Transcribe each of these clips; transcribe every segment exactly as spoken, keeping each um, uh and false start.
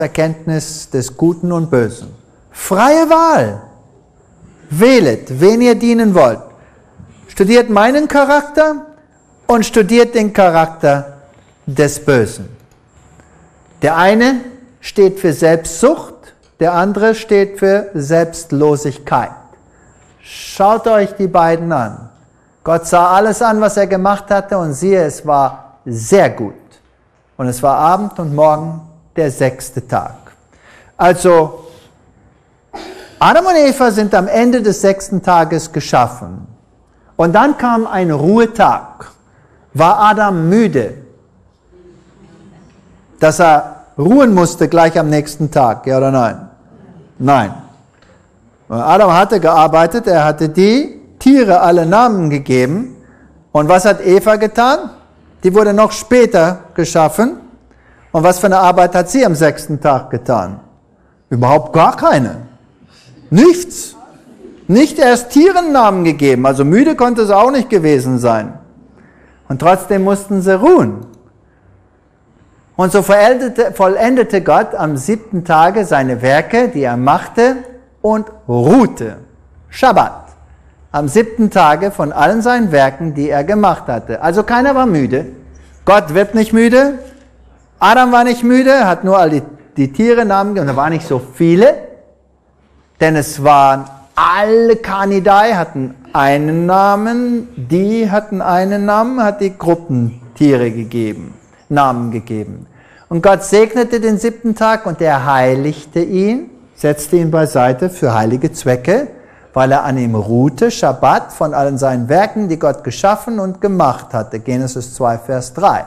Erkenntnis des Guten und Bösen. Freie Wahl. Wählet, wen ihr dienen wollt. Studiert meinen Charakter und studiert den Charakter des Bösen. Der eine steht für Selbstsucht, der andere steht für Selbstlosigkeit. Schaut euch die beiden an. Gott sah alles an, was er gemacht hatte, und siehe, es war sehr gut. Und es war Abend und Morgen der sechste Tag. Also, Adam und Eva sind am Ende des sechsten Tages geschaffen. Und dann kam ein Ruhetag. War Adam müde, dass er ruhen musste gleich am nächsten Tag, ja oder nein? Nein. Adam hatte gearbeitet, er hatte die Tiere alle Namen gegeben. Und was hat Eva getan? Die wurde noch später geschaffen. Und was für eine Arbeit hat sie am sechsten Tag getan? Überhaupt gar keine. Nichts. Nicht erst Tieren Namen gegeben, also müde konnte sie auch nicht gewesen sein. Und trotzdem mussten sie ruhen. Und so vollendete, vollendete Gott am siebten Tage seine Werke, die er machte, und ruhte. Schabbat. Am siebten Tage von allen seinen Werken, die er gemacht hatte. Also keiner war müde. Gott wird nicht müde. Adam war nicht müde, hat nur all die, die Tiere Namen gegeben. Und da waren nicht so viele, denn es waren alle Kanidae hatten einen Namen, die hatten einen Namen, hat die Gruppentiere gegeben, Namen gegeben. Und Gott segnete den siebten Tag und er heiligte ihn, setzte ihn beiseite für heilige Zwecke, weil er an ihm ruhte, Schabbat, von allen seinen Werken, die Gott geschaffen und gemacht hatte. Genesis zwei, Vers drei.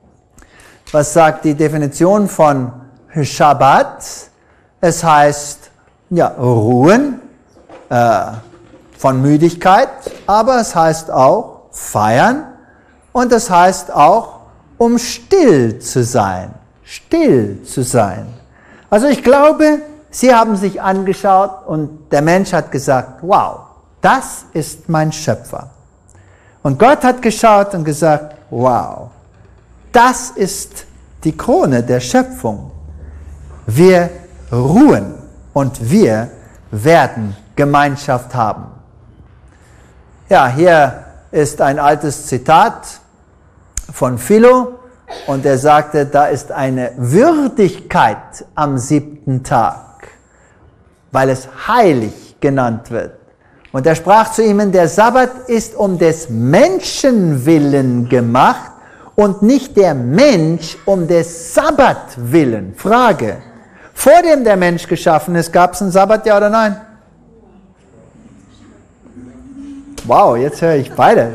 Was sagt die Definition von Schabbat? Es heißt, ja, ruhen, äh, von Müdigkeit, aber es heißt auch feiern und es heißt auch, um still zu sein. Still zu sein. Also ich glaube, sie haben sich angeschaut und der Mensch hat gesagt, wow, das ist mein Schöpfer. Und Gott hat geschaut und gesagt, wow, das ist die Krone der Schöpfung. Wir ruhen und wir werden Gemeinschaft haben. Ja, hier ist ein altes Zitat von Philo und er sagte, da ist eine Würdigkeit am siebten Tag, weil es heilig genannt wird. Und er sprach zu ihnen, der Sabbat ist um des Menschen willen gemacht und nicht der Mensch um des Sabbat willen. Frage, vor dem der Mensch geschaffen ist, gab es einen Sabbat, ja oder nein? Wow, jetzt höre ich beides.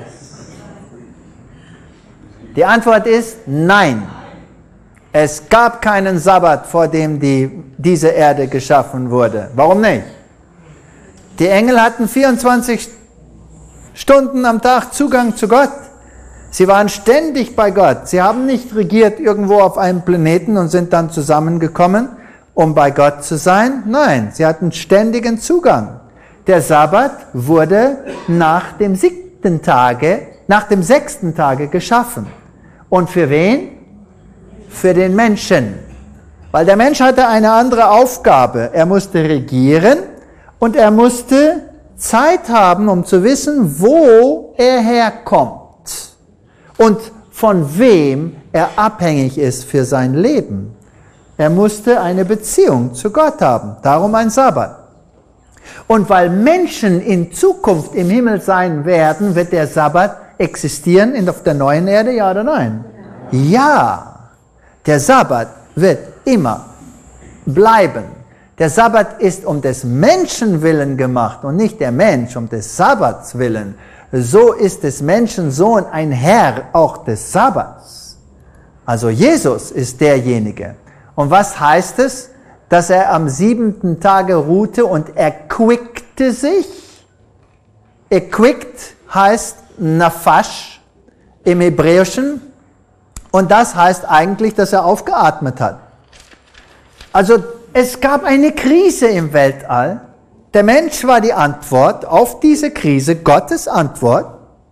Die Antwort ist nein. Es gab keinen Sabbat, vor dem die, diese Erde geschaffen wurde. Warum nicht? Die Engel hatten vierundzwanzig Stunden am Tag Zugang zu Gott. Sie waren ständig bei Gott. Sie haben nicht regiert irgendwo auf einem Planeten und sind dann zusammengekommen, um bei Gott zu sein. Nein, sie hatten ständigen Zugang. Der Sabbat wurde nach dem siebten Tage, nach dem sechsten Tage geschaffen. Und für wen? Für den Menschen. Weil der Mensch hatte eine andere Aufgabe. Er musste regieren und er musste Zeit haben, um zu wissen, wo er herkommt und von wem er abhängig ist für sein Leben. Er musste eine Beziehung zu Gott haben. Darum ein Sabbat. Und weil Menschen in Zukunft im Himmel sein werden, wird der Sabbat existieren auf der neuen Erde, ja oder nein? Ja, der Sabbat wird immer bleiben. Der Sabbat ist um des Menschen willen gemacht und nicht der Mensch um des Sabbats willen. So ist des Menschen Sohn ein Herr auch des Sabbats. Also Jesus ist derjenige. Und was heißt es? Dass er am siebenten Tage ruhte und erquickte sich. Erquickt heißt Nafash im Hebräischen. Und das heißt eigentlich, dass er aufgeatmet hat. Also es gab eine Krise im Weltall. Der Mensch war die Antwort auf diese Krise. Gottes Antwort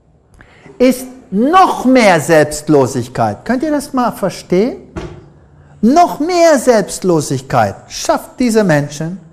ist noch mehr Selbstlosigkeit. Könnt ihr das mal verstehen? Noch mehr Selbstlosigkeit schafft diese Menschen,